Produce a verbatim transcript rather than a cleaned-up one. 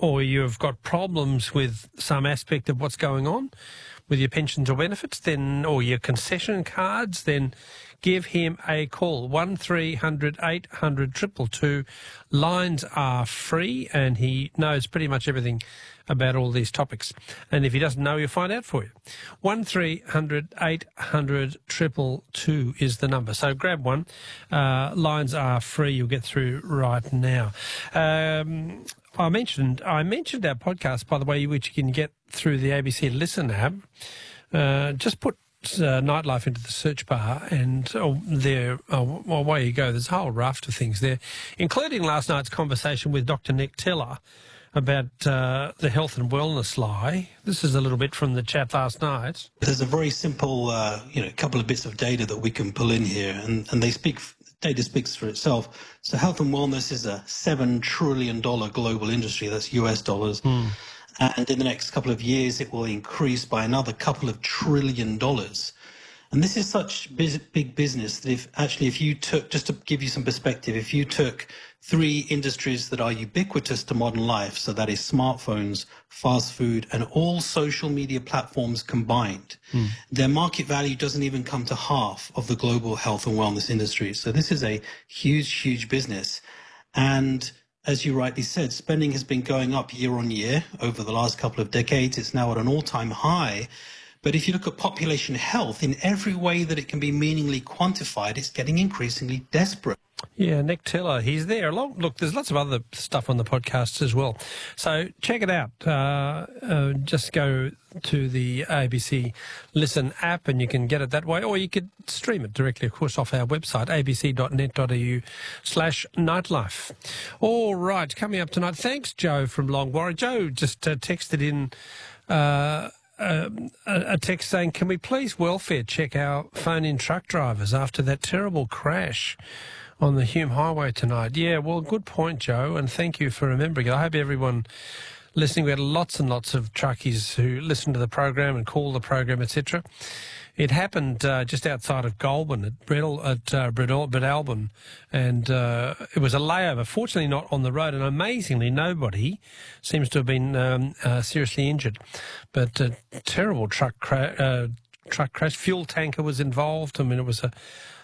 or you've got problems with some aspect of what's going on with your pensions or benefits, then, or your concession cards, then give him a call. one three hundred eight hundred two two two. Lines are free, and he knows pretty much everything about all these topics. And if he doesn't know, he'll find out for you. one three hundred eight hundred two two two is the number. So grab one. Uh, lines are free. You'll get through right now. Um, I mentioned I mentioned our podcast, by the way, which you can get through the A B C Listen app. Uh, just put uh, Nightlife into the search bar, and oh, there, oh, well, away you go. There's a whole raft of things there, including last night's conversation with Doctor Nick Tiller about uh, the health and wellness lie. This is a little bit from the chat last night. There's a very simple, uh, you know, couple of bits of data that we can pull in here, and, and they speak. Data speaks for itself. So health and wellness is a seven trillion dollars global industry. That's U S dollars. Mm. And in the next couple of years, it will increase by another couple of trillion dollars. And this is such big business that if actually, if you took, just to give you some perspective, if you took three industries that are ubiquitous to modern life, so that is smartphones, fast food, and all social media platforms combined, mm. their market value doesn't even come to half of the global health and wellness industry. So this is a huge, huge business. And as you rightly said, spending has been going up year on year over the last couple of decades. It's now at an all-time high. But if you look at population health, in every way that it can be meaningfully quantified, it's getting increasingly desperate. Yeah, Nick Tiller, he's there. Along, look, there's lots of other stuff on the podcasts as well. So check it out. Uh, uh, just go to the A B C Listen app and you can get it that way. Or you could stream it directly, of course, off our website, a b c dot net dot a u slash nightlife. All right, coming up tonight, thanks, Joe from Longwarra. Joe just uh, texted in uh, uh, a text saying, can we please welfare check our phone-in truck drivers after that terrible crash on the Hume Highway tonight? Yeah, well, good point, Joe, and thank you for remembering. I hope everyone listening, we had lots and lots of truckies who listened to the program and called the program, et cetera. It happened uh, just outside of Goulburn at Bredal, at uh, Bredal, Breadalbyn, and uh, it was a layover, fortunately not on the road, and amazingly nobody seems to have been um, uh, seriously injured. But a terrible truck crash. Uh, truck crash. Fuel tanker was involved. I mean, it was a